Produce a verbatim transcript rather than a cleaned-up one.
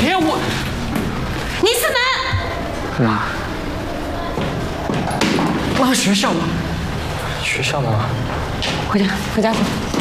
呀，我。 你死门！ 妈，我要学校吗？ 学校吗？ 回家，回家去。